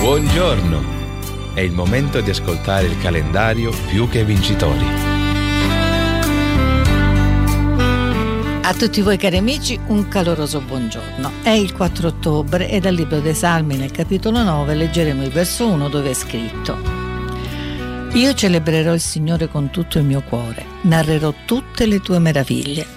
Buongiorno! È il momento di ascoltare il calendario Più che Vincitori. A tutti voi cari amici un caloroso buongiorno. È il 4 ottobre e dal Libro dei Salmi nel capitolo 9 leggeremo il verso 1 dove è scritto: Io celebrerò il Signore con tutto il mio cuore, narrerò tutte le tue meraviglie.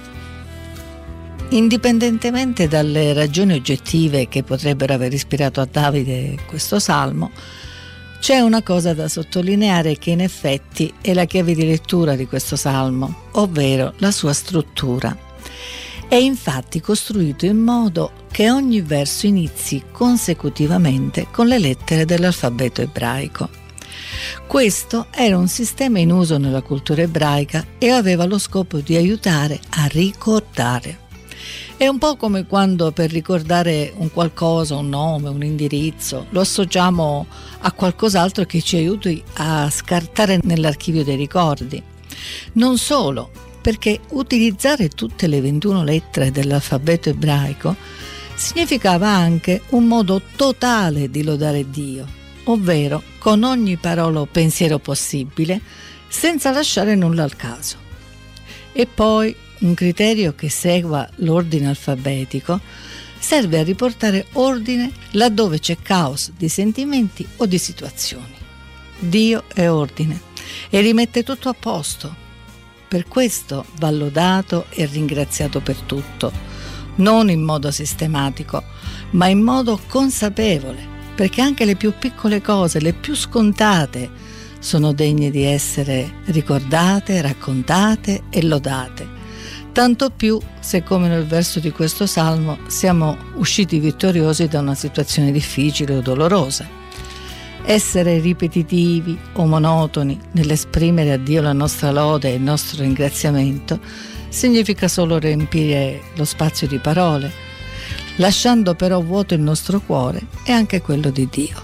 Indipendentemente dalle ragioni oggettive che potrebbero aver ispirato a Davide questo salmo, c'è una cosa da sottolineare che in effetti è la chiave di lettura di questo salmo, ovvero la sua struttura. È infatti costruito in modo che ogni verso inizi consecutivamente con le lettere dell'alfabeto ebraico. Questo era un sistema in uso nella cultura ebraica e aveva lo scopo di aiutare a ricordare. È un po' come quando per ricordare un qualcosa, un nome, un indirizzo, lo associamo a qualcos'altro che ci aiuti a scartare nell'archivio dei ricordi. Non solo, perché utilizzare tutte le 21 lettere dell'alfabeto ebraico significava anche un modo totale di lodare Dio, ovvero con ogni parola o pensiero possibile, senza lasciare nulla al caso. E poi un criterio che segua l'ordine alfabetico serve a riportare ordine laddove c'è caos di sentimenti o di situazioni. Dio è ordine e rimette tutto a posto. Per questo va lodato e ringraziato per tutto, non in modo sistematico, ma in modo consapevole, perché anche le più piccole cose, le più scontate, sono degne di essere ricordate, raccontate e lodate. Tanto più se, come nel verso di questo salmo, siamo usciti vittoriosi da una situazione difficile o dolorosa. Essere ripetitivi o monotoni nell'esprimere a Dio la nostra lode e il nostro ringraziamento significa solo riempire lo spazio di parole, lasciando però vuoto il nostro cuore e anche quello di Dio.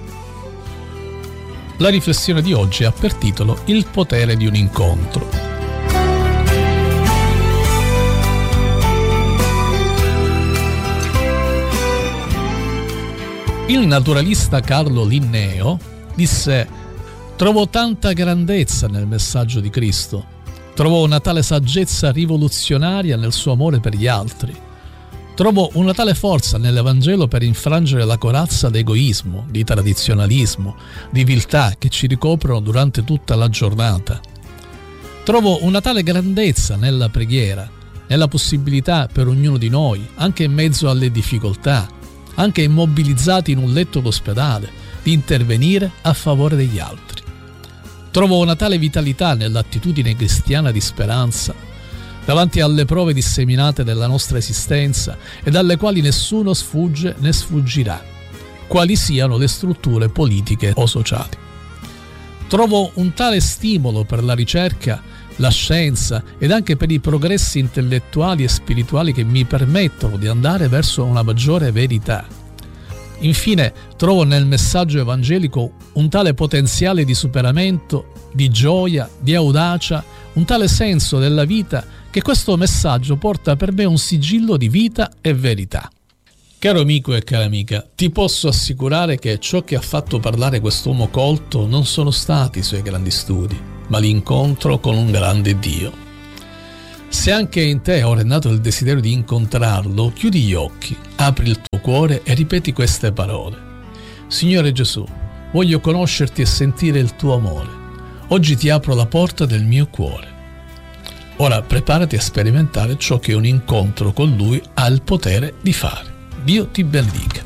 La riflessione di oggi ha per titolo Il potere di un incontro. Il naturalista Carlo Linneo disse: «Trovo tanta grandezza nel messaggio di Cristo, trovo una tale saggezza rivoluzionaria nel suo amore per gli altri, trovo una tale forza nell'Evangelo per infrangere la corazza d'egoismo, di tradizionalismo, di viltà che ci ricoprono durante tutta la giornata. Trovo una tale grandezza nella preghiera, nella possibilità per ognuno di noi, anche in mezzo alle difficoltà, anche immobilizzati in un letto d'ospedale, di intervenire a favore degli altri. Trovo una tale vitalità nell'attitudine cristiana di speranza, davanti alle prove disseminate della nostra esistenza e dalle quali nessuno sfugge né sfuggirà, quali siano le strutture politiche o sociali. Trovo un tale stimolo per la ricerca, la scienza ed anche per i progressi intellettuali e spirituali che mi permettono di andare verso una maggiore verità. Infine, trovo nel messaggio evangelico un tale potenziale di superamento, di gioia, di audacia, un tale senso della vita che questo messaggio porta per me un sigillo di vita e verità. Caro amico e cara amica, ti posso assicurare che ciò che ha fatto parlare quest'uomo colto non sono stati i suoi grandi studi, ma l'incontro con un grande Dio. Se anche in te ora è nato il desiderio di incontrarlo, chiudi gli occhi, apri il tuo cuore e ripeti queste parole. Signore Gesù, voglio conoscerti e sentire il tuo amore. Oggi ti apro la porta del mio cuore. Ora preparati a sperimentare ciò che un incontro con Lui ha il potere di fare. Dio ti benedica.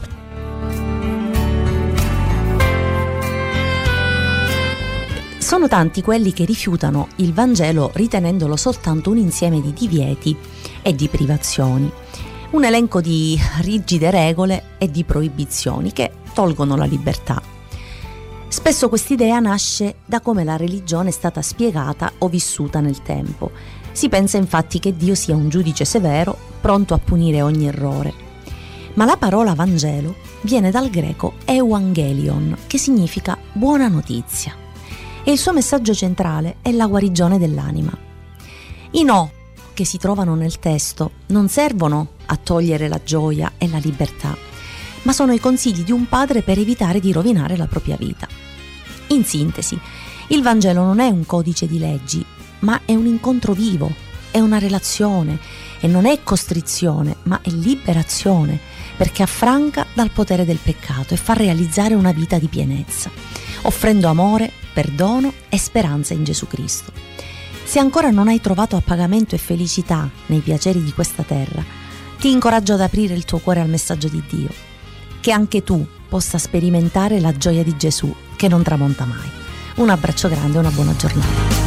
Sono tanti quelli che rifiutano il Vangelo ritenendolo soltanto un insieme di divieti e di privazioni, un elenco di rigide regole e di proibizioni che tolgono la libertà. Spesso quest'idea nasce da come la religione è stata spiegata o vissuta nel tempo. Si pensa infatti che Dio sia un giudice severo, pronto a punire ogni errore. Ma la parola Vangelo viene dal greco euangelion, che significa buona notizia. E il suo messaggio centrale è la guarigione dell'anima. I no che si trovano nel testo non servono a togliere la gioia e la libertà, ma sono i consigli di un padre per evitare di rovinare la propria vita. In sintesi, il Vangelo non è un codice di leggi, ma è un incontro vivo, è una relazione e non è costrizione, ma è liberazione, perché affranca dal potere del peccato e fa realizzare una vita di pienezza, offrendo amore, perdono e speranza in Gesù Cristo. Se ancora non hai trovato appagamento e felicità nei piaceri di questa terra, ti incoraggio ad aprire il tuo cuore al messaggio di Dio, che anche tu possa sperimentare la gioia di Gesù che non tramonta mai. Un abbraccio grande e una buona giornata.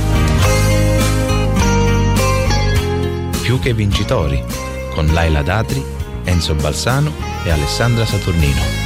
Più che vincitori, con Laila Datri, Enzo Balsano e Alessandra Saturnino.